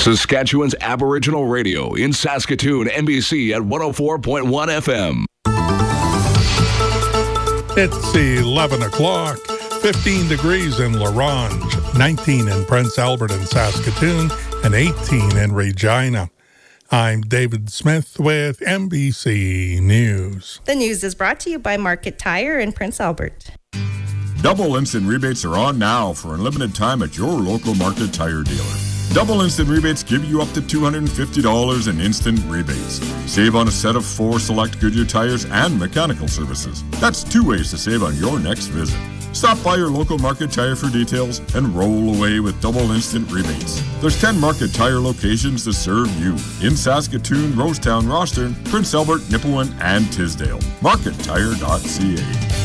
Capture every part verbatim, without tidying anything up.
Saskatchewan's Aboriginal Radio in Saskatoon, N B C at one oh four point one F M. It's eleven o'clock, fifteen degrees in La Ronge, nineteen in Prince Albert and Saskatoon, and eighteen in Regina. I'm David Smith with N B C News. The news is brought to you by Market Tire in Prince Albert. Double instant rebates are on now for a limited time at your local Market Tire dealer. Double instant rebates give you up to two hundred fifty dollars in instant rebates. Save on a set of four select Goodyear tires and mechanical services. That's two ways to save on your next visit. Stop by your local Market Tire for details and roll away with double instant rebates. There's ten Market Tire locations to serve you in Saskatoon, Rosetown, Rostern, Prince Albert, Nipawin, and Tisdale. market tire dot c a.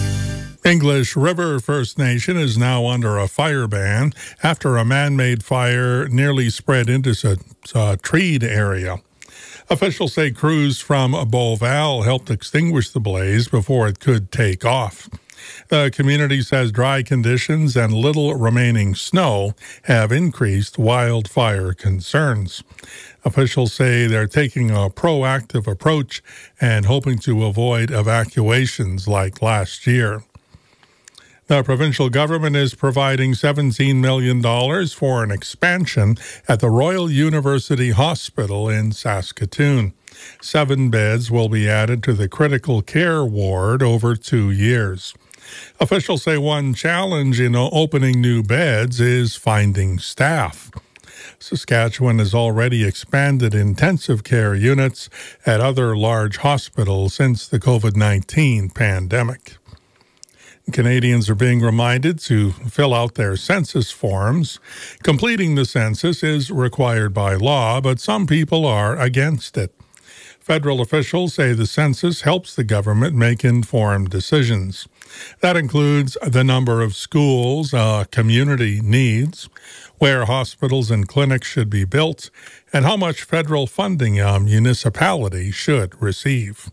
English River First Nation is now under a fire ban after a man-made fire nearly spread into a, a treed area. Officials say crews from Beauval helped extinguish the blaze before it could take off. The community says dry conditions and little remaining snow have increased wildfire concerns. Officials say they're taking a proactive approach and hoping to avoid evacuations like last year. The provincial government is providing seventeen million dollars for an expansion at the Royal University Hospital in Saskatoon. Seven beds will be added to the critical care ward over two years. Officials say one challenge in opening new beds is finding staff. Saskatchewan has already expanded intensive care units at other large hospitals since the covid nineteen pandemic. Canadians are being reminded to fill out their census forms. Completing the census is required by law, but some people are against it. Federal officials say the census helps the government make informed decisions. That includes the number of schools a community needs, where hospitals and clinics should be built, and how much federal funding a municipality should receive.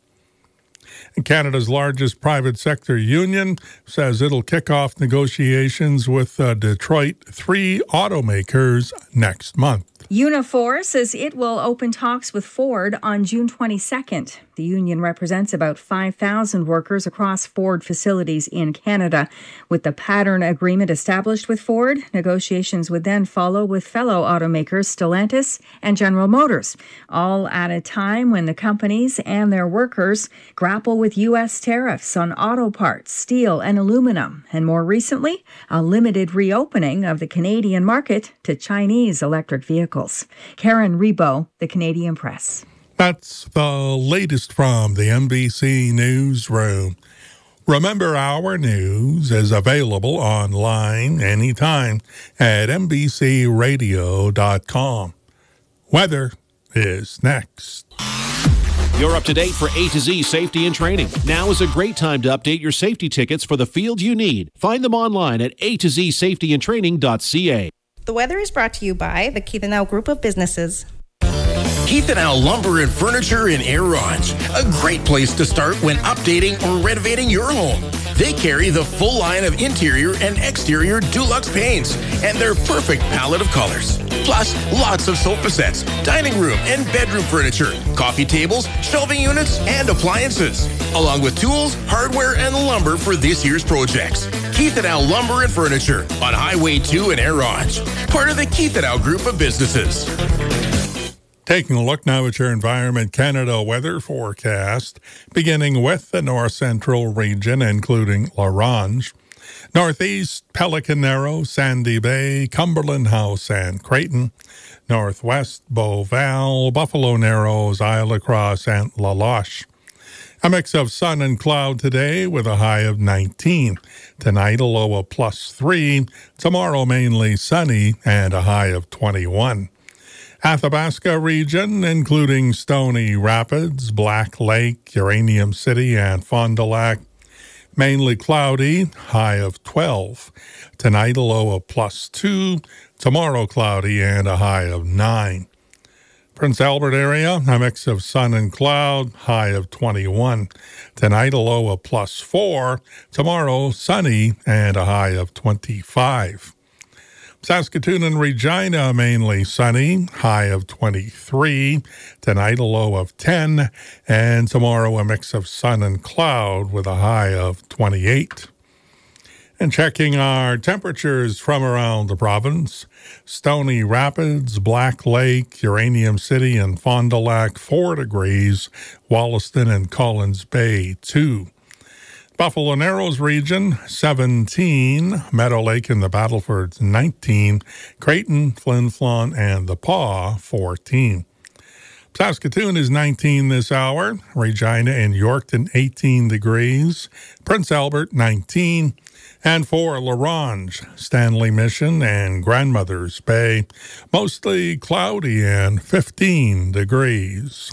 Canada's largest private sector union says it'll kick off negotiations with uh, Detroit three automakers next month. Unifor says it will open talks with Ford on June twenty-second. The union represents about five thousand workers across Ford facilities in Canada. With the pattern agreement established with Ford, negotiations would then follow with fellow automakers Stellantis and General Motors, all at a time when the companies and their workers grapple with U S tariffs on auto parts, steel, and aluminum, and more recently, a limited reopening of the Canadian market to Chinese electric vehicles. Karen Rebo, The Canadian Press. That's the latest from the N B C Newsroom. Remember, our news is available online anytime at n b c radio dot com. Weather is next. You're up to date for A to Z Safety and Training. Now is a great time to update your safety tickets for the field you need. Find them online at a to z safety and training dot c a. The weather is brought to you by the Keith and Al Group of Businesses. Keith and Al Lumber and Furniture in Air Ronge. A great place to start when updating or renovating your home. They carry the full line of interior and exterior Dulux paints and their perfect palette of colors. Plus, lots of sofa sets, dining room and bedroom furniture, coffee tables, shelving units, and appliances, along with tools, hardware, and lumber for this year's projects. Keith and Al Lumber and Furniture on Highway two in Air Ronge, part of the Keith and Al Group of Businesses. Taking a look now at your Environment Canada weather forecast, beginning with the north central region, including La Ronge, northeast, Pelican Narrow, Sandy Bay, Cumberland House, and Creighton, northwest, Beauval, Buffalo Narrows, Isle La Crosse, and La Loche. A mix of sun and cloud today with a high of nineteen. Tonight, a low of plus three. Tomorrow, mainly sunny and a high of twenty-one. Athabasca region, including Stony Rapids, Black Lake, Uranium City, and Fond du Lac. Mainly cloudy, high of twelve. Tonight, a low of plus two. Tomorrow, cloudy and a high of nine. Prince Albert area, a mix of sun and cloud, high of twenty-one. Tonight, a low of plus four. Tomorrow, sunny and a high of twenty-five. Saskatoon and Regina, mainly sunny, high of twenty-three. Tonight, a low of ten. And tomorrow, a mix of sun and cloud with a high of twenty-eight. And checking our temperatures from around the province, Stony Rapids, Black Lake, Uranium City, and Fond du Lac, four degrees. Wollaston and Collins Bay, two. Buffalo Narrows region, seventeen. Meadow Lake and the Battlefords, nineteen. Creighton, Flin Flon, and the Paw, fourteen. Saskatoon is nineteen this hour. Regina and Yorkton, eighteen degrees. Prince Albert, nineteen. And for La Ronge, Stanley Mission, and Grandmother's Bay, mostly cloudy and fifteen degrees.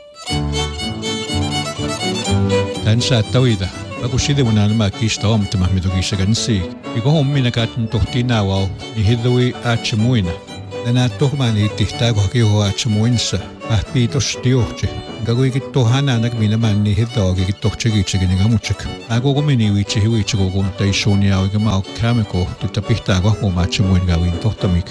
Tänsa tawida. Ako sida wala na makista om tamamido kisa gansi. Iko homina katun tohtinawao ni hidui achamuina. Nana tohmani tihtago hakiho achamuinsa. Ahpitos tioche. Gagoi kitohana nagminaman ni hidogi kitochigi gamuchik. Ako kumini wichi hiwichi ko kung taishonia o gamao kameko tutapihtago ko machamuin gawin tohtamik.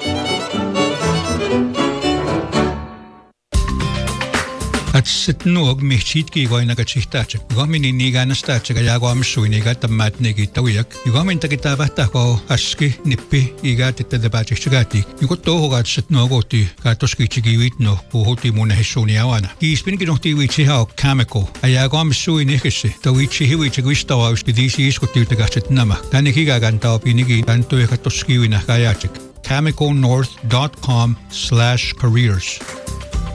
At sitnuog mihchitki go nagachihtache. Gomini ni ganastache kaya go amsuini ga tamat negi tawiyak. Gomin takitaba ko aski nippi iga titadabati chigati. Yuko toho ga sitnuogoti ga toski chigiwit no pohoti muna hishoni awana. Kispin kinoti wichi hao kameko. Aya go amsuini kisi. Tawichi hiwi chigwista wa uspidisi iskoti tagachit nama. Kanikiga ganta opinigi ganto eka toskiwina kayachik. Cameco north dot com slash careers.